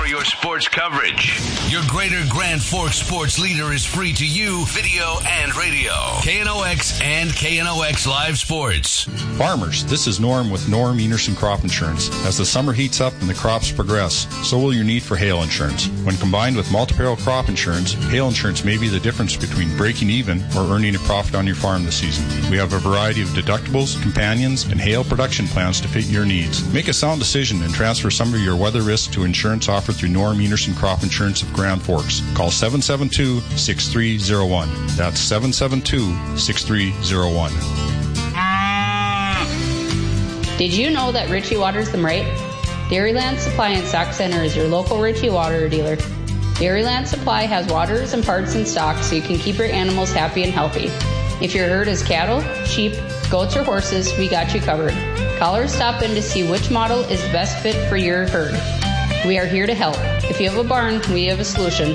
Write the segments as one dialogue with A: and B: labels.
A: for your sports coverage. Your Greater Grand Forks sports leader is free to you, video and radio. KNOX and KNOX Live Sports.
B: Farmers, this is Norm with Norm Enerson Crop Insurance. As the summer heats up and the crops progress, so will your need for hail insurance. When combined with multi-peril crop insurance, hail insurance may be the difference between breaking even or earning a profit on your farm this season. We have a variety of deductibles, companions, and hail production plans to fit your needs. Make a sound decision and transfer some of your weather risk to insurance offered through Norm Enerson Crop Insurance of Grand Forks. Call 772-6301. That's 772-6301.
C: Did you know that Ritchie waters them right? Dairyland Supply and Stock Center is your local Ritchie water dealer. Dairyland Supply has waters and parts in stock so you can keep your animals happy and healthy. If your herd is cattle, sheep, goats, or horses, we got you covered. Call or stop in to see which model is best fit for your herd. We are here to help. If you have a barn, we have a solution.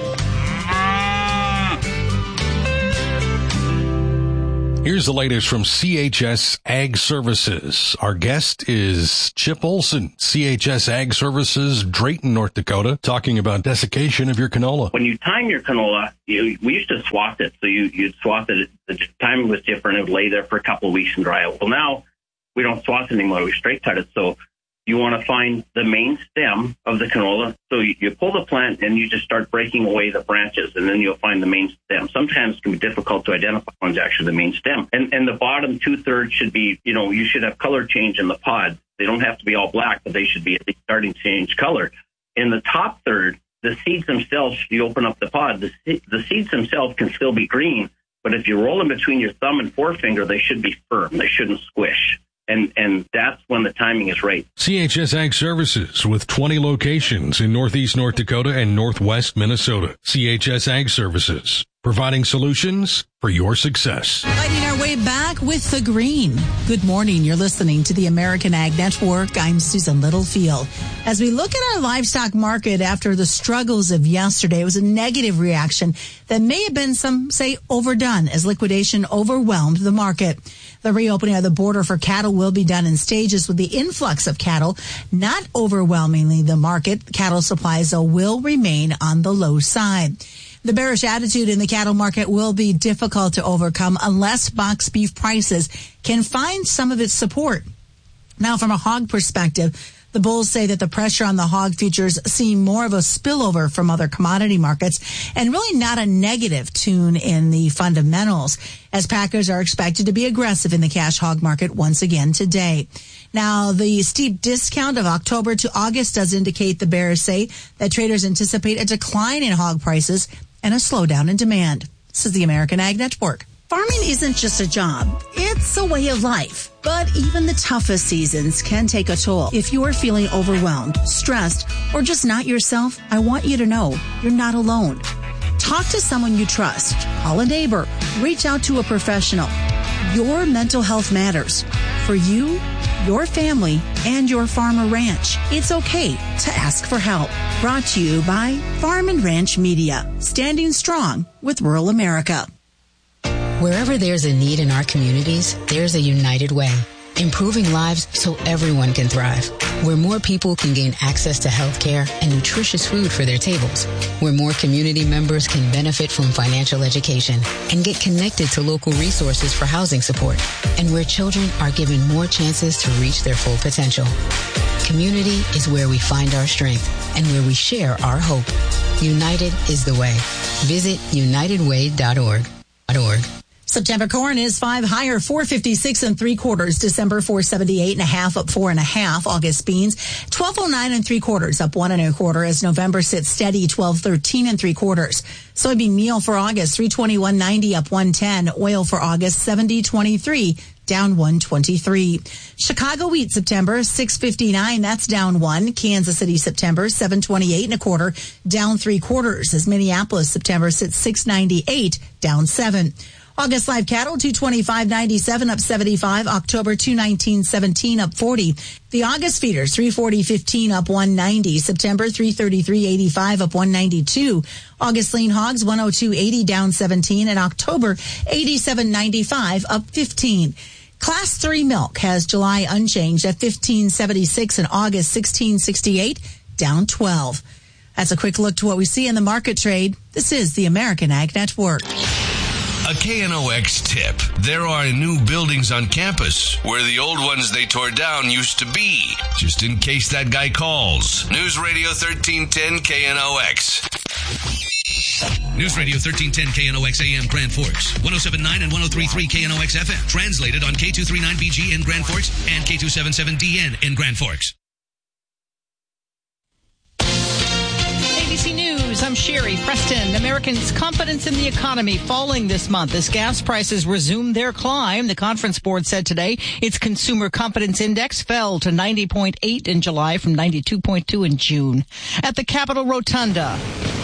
D: Here's the latest from CHS Ag Services. Our guest is Chip Olson, CHS Ag Services, Drayton, North Dakota, talking about desiccation of your canola.
E: When you time your canola, we used to swath it. So you'd swath it. The timing was different. It would lay there for a couple of weeks and dry out. Well, now we don't swath it anymore. We straight cut it. So you want to find the main stem of the canola. So you pull the plant and you just start breaking away the branches, and then you'll find the main stem. Sometimes it can be difficult to identify one's actually the main stem. And the bottom 2/3 should be, you should have color change in the pod. They don't have to be all black, but they should be at least starting to change color. In the top third, the seeds themselves, if you open up the pod, the seeds themselves can still be green, but if you roll them between your thumb and forefinger, they should be firm. They shouldn't squish. And that's when the timing is right.
D: CHS Ag Services with 20 locations in Northeast North Dakota and Northwest Minnesota. CHS Ag Services, providing solutions for your success.
F: Fighting our way back with the green. Good morning. You're listening to the American Ag Network. I'm Susan Littlefield. As we look at our livestock market after the struggles of yesterday, it was a negative reaction that may have been, some say, overdone as liquidation overwhelmed the market. The reopening of the border for cattle will be done in stages with the influx of cattle not overwhelmingly the market. Cattle supplies, though, will remain on the low side. The bearish attitude in the cattle market will be difficult to overcome unless box beef prices can find some of its support. Now, from a hog perspective, the bulls say that the pressure on the hog futures seem more of a spillover from other commodity markets and really not a negative tune in the fundamentals, as packers are expected to be aggressive in the cash hog market once again today. Now, the steep discount of October to August does indicate, the bears say, that traders anticipate a decline in hog prices and a slowdown in demand. This is the American Ag Network. Farming isn't just a job, it's a way of life. But even the toughest seasons can take a toll. If you are feeling overwhelmed, stressed, or just not yourself, I want you to know you're not alone. Talk to someone you trust. Call a neighbor. Reach out to a professional. Your mental health matters. For you, your family, and your farm or ranch. It's okay to ask for help. Brought to you by Farm and Ranch Media. Standing strong with rural America.
G: Wherever there's a need in our communities, there's a United Way. Improving lives so everyone can thrive. Where more people can gain access to health care and nutritious food for their tables. Where more community members can benefit from financial education and get connected to local resources for housing support. And where children are given more chances to reach their full potential. Community is where we find our strength and where we share our hope. United is the way. Visit unitedway.org.
F: September corn is 5 higher, 456 3/4. December 478 1/2, up 4 1/2. August beans 1209 3/4, up 1 1/4. As November sits steady, 1213 3/4. Soybean meal for August 321.90, up 110. Oil for August 70.23, down 123. Chicago wheat September 659, that's down 1. Kansas City September 728 1/4, down 3/4. As Minneapolis September sits 698, down 7. August live cattle 225.97, up 75. October 219.17, up 40. The August feeders 340.15, up 190. September 333.85, up 192. August lean hogs 102.80, down 17. And October 87.95, up 15. Class 3 milk has July unchanged at 15.76 and August 16.68, down 12. That's a quick look to what we see in the market trade. This is the American Ag Network.
A: A KNOX tip. There are new buildings on campus where the old ones they tore down used to be. Just in case that guy calls. News Radio 1310 KNOX. News Radio 1310 KNOX AM Grand Forks. 107.9 and 103.3 KNOX FM. Translated on K239BG in Grand Forks and K277DN in Grand Forks.
H: ABC News, I'm Sherry Preston. Americans' confidence in the economy falling this month as gas prices resume their climb. The Conference Board said today its Consumer Confidence Index fell to 90.8 in July from 92.2 in June. At the Capitol Rotunda,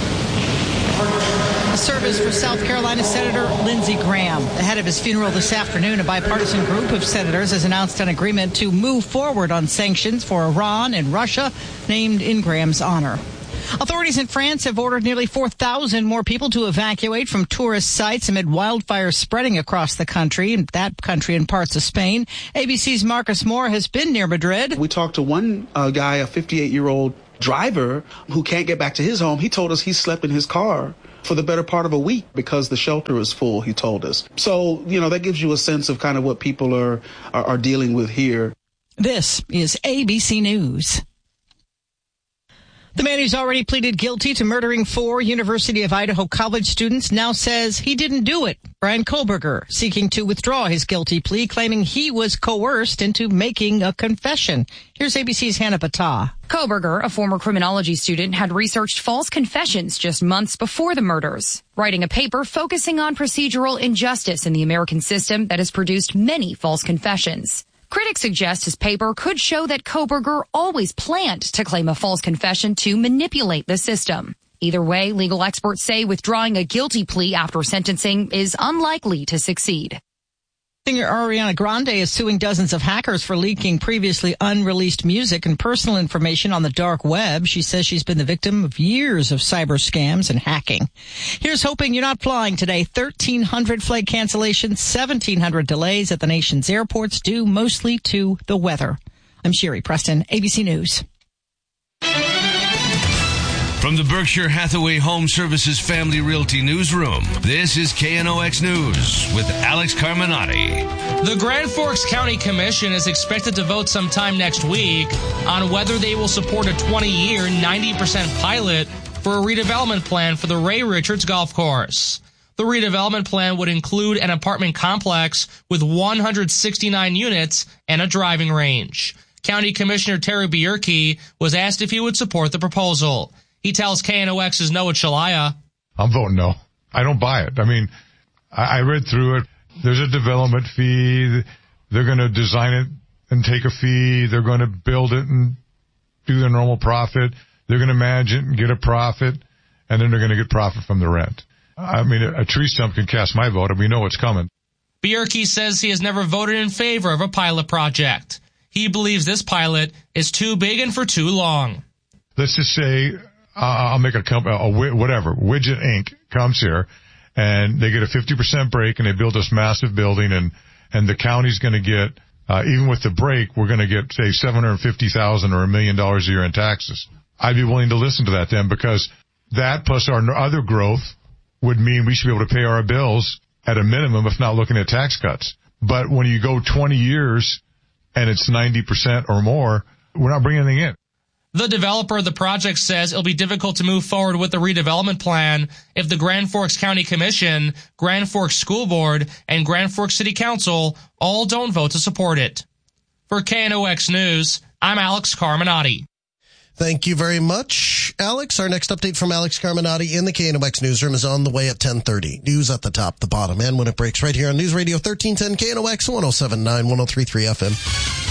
H: a service for South Carolina Senator Lindsey Graham. Ahead of his funeral this afternoon, a bipartisan group of senators has announced an agreement to move forward on sanctions for Iran and Russia, named in Graham's honor. Authorities in France have ordered nearly 4,000 more people to evacuate from tourist sites amid wildfires spreading across the country, and parts of Spain. ABC's Marcus Moore has been near Madrid.
I: We talked to one guy, a 58-year-old driver who can't get back to his home. He told us he slept in his car for the better part of a week because the shelter is full, he told us. So, that gives you a sense of kind of what people are dealing with here.
H: This is ABC News. The man who's already pleaded guilty to murdering 4 University of Idaho college students now says he didn't do it. Brian Koberger seeking to withdraw his guilty plea, claiming he was coerced into making a confession. Here's ABC's Hannah Battah.
J: Koberger, a former criminology student, had researched false confessions just months before the murders, writing a paper focusing on procedural injustice in the American system that has produced many false confessions. Critics suggest his paper could show that Koberger always planned to claim a false confession to manipulate the system. Either way, legal experts say withdrawing a guilty plea after sentencing is unlikely to succeed.
H: Singer Ariana Grande is suing dozens of hackers for leaking previously unreleased music and personal information on the dark web. She says she's been the victim of years of cyber scams and hacking. Here's hoping you're not flying today. 1,300 flight cancellations, 1,700 delays at the nation's airports due mostly to the weather. I'm Sherry Preston, ABC News.
A: From the Berkshire Hathaway Home Services Family Realty Newsroom, this is KNOX News with Alex Carminati.
K: The Grand Forks County Commission is expected to vote sometime next week on whether they will support a 20-year, 90% pilot for a redevelopment plan for the Ray Richards Golf Course. The redevelopment plan would include an apartment complex with 169 units and a driving range. County Commissioner Terry Bierke was asked if he would support the proposal. He tells KNOX's Noah Chalaya,
L: I'm voting no. I don't buy it. I mean, I read through it. There's a development fee. They're going to design it and take a fee. They're going to build it and do their normal profit. They're going to manage it and get a profit, and then they're going to get profit from the rent. I mean, a tree stump can cast my vote, and we know what's coming.
K: Bierke says he has never voted in favor of a pilot project. He believes this pilot is too big and for too long.
L: Let's just say I'll make a company, whatever, Widget Inc. comes here, and they get a 50% break, and they build this massive building, and the county's going to get, even with the break, we're going to get, say, $750,000 or $1 million a year in taxes. I'd be willing to listen to that then, because that plus our other growth would mean we should be able to pay our bills at a minimum, if not looking at tax cuts. But when you go 20 years and it's 90% or more, we're not bringing anything in.
K: The developer of the project says it'll be difficult to move forward with the redevelopment plan if the Grand Forks County Commission, Grand Forks School Board, and Grand Forks City Council all don't vote to support it. For KNOX News, I'm Alex Carminati.
M: Thank you very much, Alex. Our next update from Alex Carminati in the KNOX newsroom is on the way at 10:30. News at the top, the bottom, and when it breaks right here on News Radio 1310 KNOX 107.9, 103.3 FM.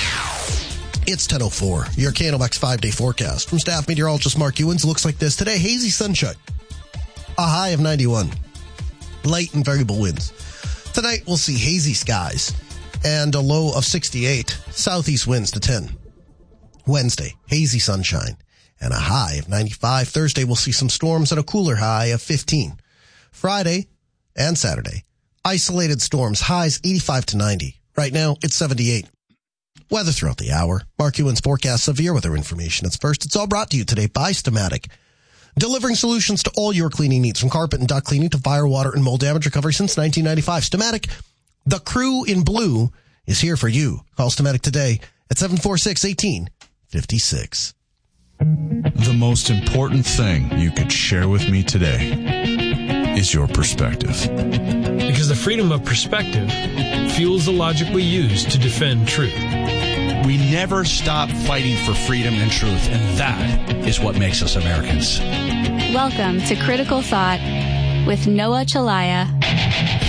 M: It's 10:04. Your KNOX 5-day forecast. From staff meteorologist Mark Ewens, looks like this. Today, hazy sunshine. A high of 91. Light and variable winds. Tonight, we'll see hazy skies and a low of 68. Southeast winds to 10. Wednesday, hazy sunshine and a high of 95. Thursday, we'll see some storms and a cooler high of 15. Friday and Saturday, isolated storms, highs 85 to 90. Right now, it's 78. Weather throughout the hour. Mark Ewens forecast severe weather information. It's first. It's all brought to you today by Stamatic. delivering solutions to all your cleaning needs, from carpet and duct cleaning to fire, water, and mold damage recovery since 1995. Stamatic, the crew in blue, is here for you. Call Stamatic today at 746-1856.
N: The most important thing you could share with me today is your perspective.
O: Because the freedom of perspective fuels the logic we use to defend truth.
P: We never stop fighting for freedom and truth, and that is what makes us Americans.
Q: Welcome to Critical Thought with Noah Chelaya.